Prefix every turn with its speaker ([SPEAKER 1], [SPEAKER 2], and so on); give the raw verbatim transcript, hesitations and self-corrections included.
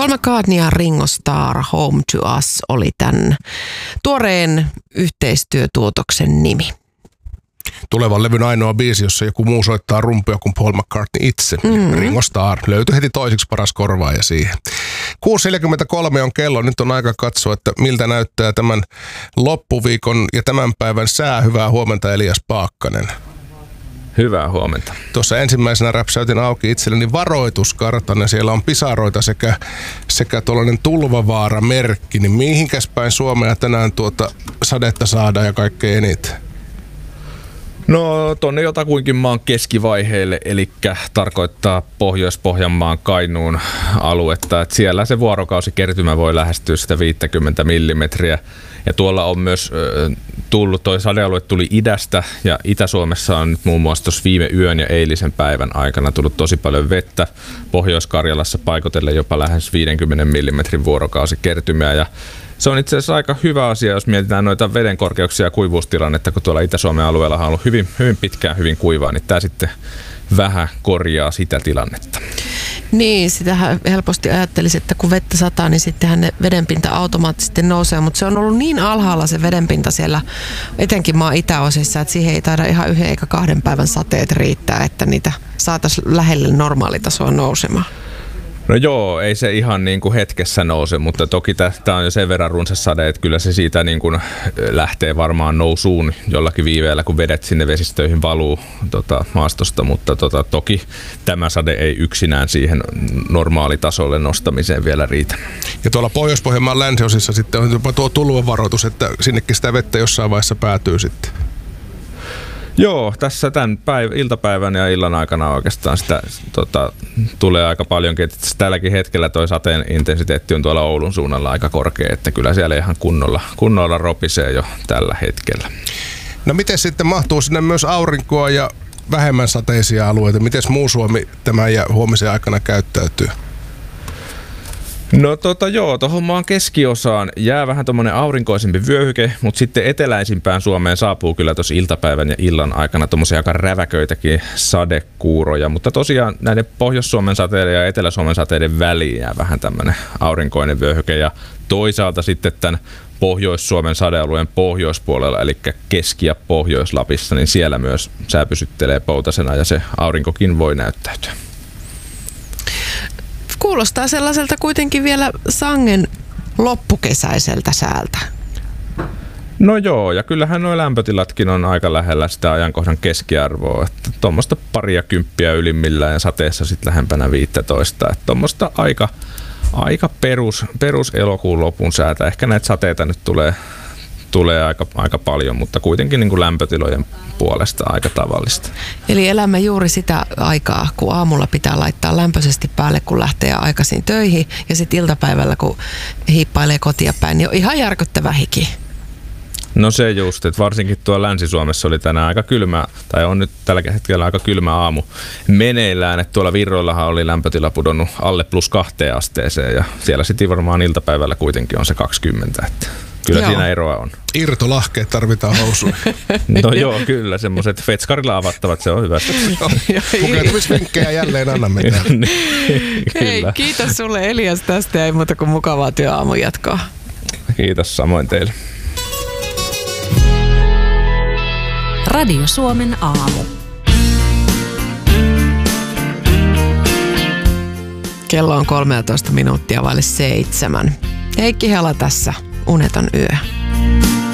[SPEAKER 1] Paul McCartney ja Ringo Starr, Home to Us oli tämän tuoreen yhteistyötuotoksen nimi.
[SPEAKER 2] Tulevan levyn ainoa biisi, jossa joku muu soittaa rumpuja kuin Paul McCartney itse. Mm-hmm. Ringo Starr löytyi heti toiseksi paras korvaaja siihen. kuusi neljäkymmentäkolme on kello. Nyt on aika katsoa, että miltä näyttää tämän loppuviikon ja tämän päivän sää. Hyvää huomenta, Elias Paakkanen.
[SPEAKER 3] Hyvää huomenta.
[SPEAKER 2] Tuossa ensimmäisenä räpsäytin auki itselleni varoituskartan ja siellä on pisaroita sekä, sekä tuollainen tulvavaara-merkki. Niin mihinkäs päin Suomea tänään tuota sadetta saadaan ja kaikkein eniten?
[SPEAKER 3] No tonne jotakuinkin maan keskivaiheille, eli tarkoittaa Pohjois-Pohjanmaan Kainuun aluetta. Et siellä se vuorokausikertymä voi lähestyä sitä viisikymmentä millimetriä. Ja tuolla on myös äh, tullut, toi sadealue tuli idästä ja Itä-Suomessa on nyt muun muassa tuossa viime yön ja eilisen päivän aikana tullut tosi paljon vettä. Pohjois-Karjalassa paikotellen jopa lähes viidenkymmenen millimetrin vuorokausikertymää ja se on itse asiassa aika hyvä asia, jos mietitään noita veden korkeuksia ja kuivuustilannetta, kun tuolla Itä-Suomen alueella on ollut hyvin, hyvin pitkään hyvin kuivaa, niin tämä sitten vähän korjaa sitä tilannetta.
[SPEAKER 1] Niin, sitähän helposti ajattelisi, että kun vettä sataa, niin sittenhän ne vedenpinta automaattisesti nousee, mutta se on ollut niin alhaalla se vedenpinta siellä, etenkin maan itäosissa, että siihen ei taida ihan yhden eikä kahden päivän sateet riittää, että niitä saataisiin lähelle normaalitasoa nousemaan.
[SPEAKER 3] No joo, ei se ihan niin kuin hetkessä nouse, mutta toki tämä on jo sen verran runsas sade, että kyllä se siitä niin kuin lähtee varmaan nousuun jollakin viiveellä, kun vedet sinne vesistöihin valuu tota, maastosta, mutta tota, toki tämä sade ei yksinään siihen normaalitasolle nostamiseen vielä riitä. Ja
[SPEAKER 2] tuolla Pohjois-Pohjanmaan länsiosissa sitten on jopa tuo tulvavaroitus, että sinnekin sitä vettä jossain vaiheessa päätyy sitten.
[SPEAKER 3] Joo, tässä tämän päiv- iltapäivän ja illan aikana oikeastaan sitä tota, tulee aika paljonkin. Että tälläkin hetkellä toi sateen intensiteetti on tuolla Oulun suunnalla aika korkea, että kyllä siellä ihan kunnolla, kunnolla ropisee jo tällä hetkellä.
[SPEAKER 2] No miten sitten mahtuu sinne myös aurinkoa ja vähemmän sateisia alueita? Miten muu Suomi tämän ja huomisen aikana käyttäytyy?
[SPEAKER 3] No tota joo, tuohon maan keskiosaan jää vähän tommonen aurinkoisempi vyöhyke, mutta sitten eteläisimpään Suomeen saapuu kyllä tuossa iltapäivän ja illan aikana tommosia aika räväköitäkin sadekuuroja, mutta tosiaan näiden Pohjois-Suomen sateiden ja Etelä-Suomen sateiden väliin jää vähän tämmönen aurinkoinen vyöhyke ja toisaalta sitten tämän Pohjois-Suomen sadealueen pohjoispuolella, eli Keski- ja Pohjois-Lapissa, niin siellä myös sää pysyttelee poutasena ja se aurinkokin voi näyttäytyä.
[SPEAKER 1] Kuulostaa sellaiselta kuitenkin vielä sangen loppukesäiseltä säältä.
[SPEAKER 3] No joo, ja kyllähän nuo lämpötilatkin on aika lähellä sitä ajankohdan keskiarvoa. Että tuommoista paria kymppiä ylimmillään ja sateessa sitten lähempänä viisitoista. Että tuommoista aika, aika perus, perus elokuun lopun säätä. Ehkä näitä sateita nyt tulee, tulee aika, aika paljon, mutta kuitenkin niin kuin lämpötilojen puolesta aika tavallista.
[SPEAKER 1] Eli elämme juuri sitä aikaa, kun aamulla pitää laittaa lämpöisesti päälle, kun lähtee aikaisin töihin, ja sitten iltapäivällä, kun hiippailee kotia päin, niin on ihan järkyttävä hiki.
[SPEAKER 3] No se just, että varsinkin tuolla Länsi-Suomessa oli tänään aika kylmä, tai on nyt tällä hetkellä aika kylmä aamu meneillään, että tuolla Virroillahan oli lämpötila pudonnut alle plus kahteen asteeseen, ja siellä sitten varmaan iltapäivällä kuitenkin on se kaksikymmentä, että kyllä joo, siinä eroa on.
[SPEAKER 2] Irtolahkeet tarvitaan housuihin.
[SPEAKER 3] No joo, kyllä. Semmoiset fetskarilla avattavat, se on hyvä.
[SPEAKER 2] Pukeutumisvinkkejä jälleen annamme.
[SPEAKER 1] Hei, kiitos sulle Elias tästä ja ei muuta kuin mukavaa työaamun jatkoa.
[SPEAKER 3] Kiitos samoin teille.
[SPEAKER 4] Radio Suomen aamu.
[SPEAKER 1] Kello on kolmetoista minuuttia vaille seitsemän. Heikki Hela tässä. Uneton yö.